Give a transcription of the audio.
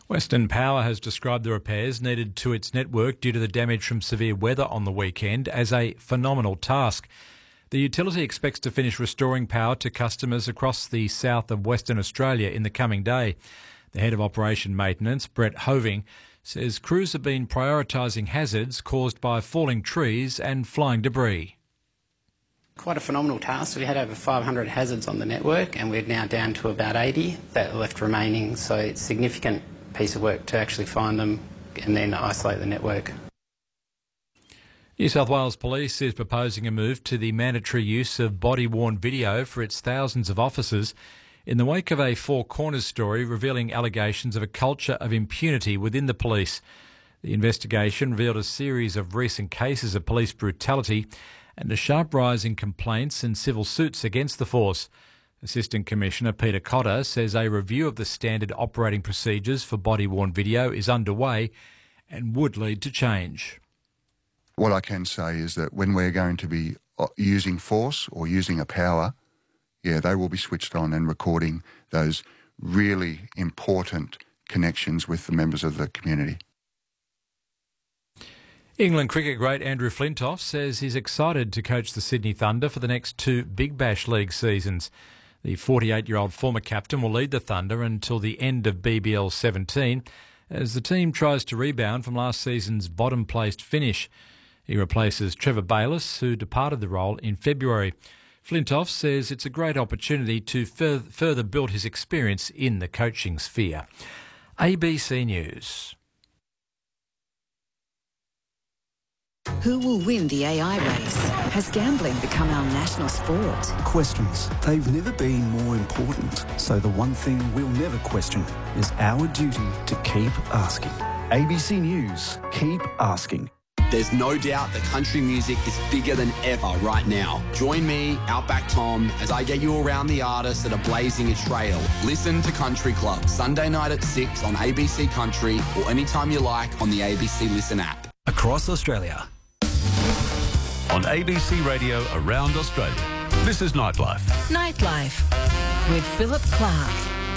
Western Power has described the repairs needed to its network due to the damage from severe weather on the weekend as a phenomenal task. The utility expects to finish restoring power to customers across the south of Western Australia in the coming day. The head of Operation Maintenance, Brett Hoving, says crews have been prioritising hazards caused by falling trees and flying debris. Quite a phenomenal task. We had over 500 hazards on the network and we're now down to about 80 that are left remaining, so it's a significant piece of work to actually find them and then isolate the network. New South Wales Police is proposing a move to the mandatory use of body-worn video for its thousands of officers in the wake of a Four Corners story revealing allegations of a culture of impunity within the police. The investigation revealed a series of recent cases of police brutality and a sharp rise in complaints and civil suits against the force. Assistant Commissioner Peter Cotter says a review of the standard operating procedures for body-worn video is underway and would lead to change. What I can say is that when we're going to be using force or using a power, they will be switched on and recording those really important connections with the members of the community. England cricket great Andrew Flintoff says he's excited to coach the Sydney Thunder for the next two Big Bash League seasons. The 48-year-old former captain will lead the Thunder until the end of BBL 17 as the team tries to rebound from last season's bottom-placed finish. He replaces Trevor Bayliss, who departed the role in February. Flintoff says it's a great opportunity to further build his experience in the coaching sphere. ABC News. Who will win the AI race? Has gambling become our national sport? Questions. They've never been more important. So the one thing we'll never question is our duty to keep asking. ABC News. Keep asking. There's no doubt that country music is bigger than ever right now. Join me, Outback Tom, as I get you around the artists that are blazing a trail. Listen to Country Club, Sunday night at 6 on ABC Country or anytime you like on the ABC Listen app. Across Australia. On ABC Radio around Australia. This is Nightlife. Nightlife with Philip Clark.